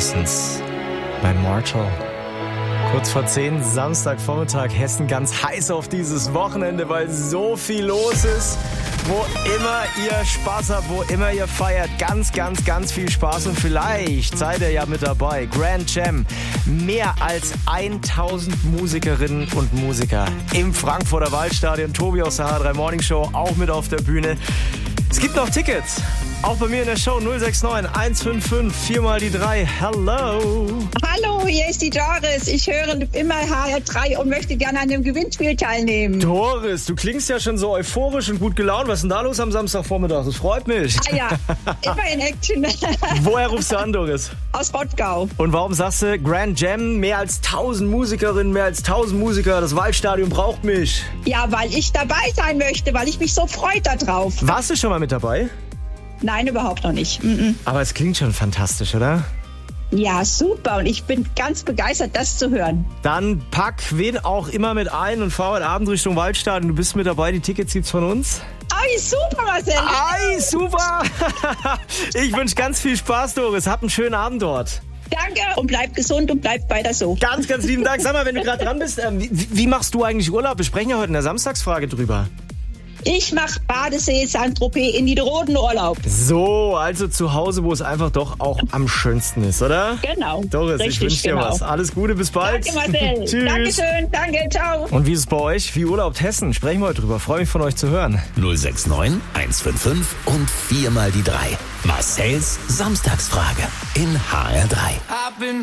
Distance bei Mortal. Kurz vor 10, Samstagvormittag, Hessen ganz heiß auf dieses Wochenende, weil so viel los ist. Wo immer ihr Spaß habt, wo immer ihr feiert, ganz, ganz, ganz viel Spaß und vielleicht seid ihr ja mit dabei. Grand Jam, mehr als 1000 Musikerinnen und Musiker im Frankfurter Waldstadion. Tobi aus der H3 Morning Show auch mit auf der Bühne. Es gibt noch Tickets. Auch bei mir in der Show 069 155 4 mal die 3. Hello. Hallo, hier ist die Doris. Ich höre immer HR3 und möchte gerne an dem Gewinnspiel teilnehmen. Doris, du klingst ja schon so euphorisch und gut gelaunt. Was ist denn da los am Samstagvormittag? Das freut mich. Ah ja, immer in Action. Woher rufst du an, Doris? Aus Rottgau. Und warum sagst du Grand Jam, mehr als 1000 Musikerinnen, mehr als 1000 Musiker, das Waldstadion braucht mich? Ja, weil ich dabei sein möchte, weil ich mich so freue da drauf. Warst du schon mal mit dabei? Nein, überhaupt noch nicht. Aber es klingt schon fantastisch, oder? Ja, super. Und ich bin ganz begeistert, das zu hören. Dann pack wen auch immer mit ein und fahr heute Abend Richtung Waldstadion. Du bist mit dabei, die Tickets gibt's von uns. Ei, super, Marcel. Ei, super. Ich wünsche ganz viel Spaß, Doris. Hab einen schönen Abend dort. Danke und bleib gesund und bleib weiter so. Ganz, ganz lieben Dank. Sag mal, wenn du gerade dran bist, wie machst du eigentlich Urlaub? Wir sprechen ja heute in der Samstagsfrage drüber. Ich mache Badesee, Saint-Tropez in Niederroden Urlaub. So, also zu Hause, wo es einfach doch auch am schönsten ist, oder? Genau. Doris, richtig, ich wünsche dir was. Alles Gute, bis bald. Danke, Marcel. Tschüss. Dankeschön, danke, ciao. Und wie ist es bei euch? Wie urlaubt Hessen? Sprechen wir heute drüber. Freue mich von euch zu hören. 069 155 und 4 mal die 3. Marcells Samstagsfrage in HR3.